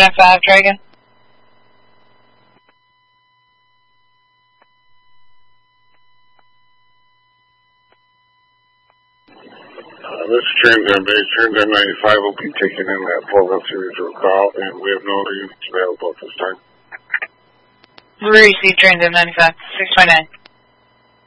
6.95, Dragon. This is Transam Base. Transam 95 will be taking in that 12 series call, and we have no other units available at this time. Receive Transam 95, 6.9.